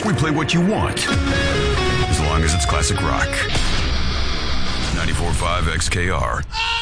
We play what you want, as long as it's classic rock. 94.5 XKR.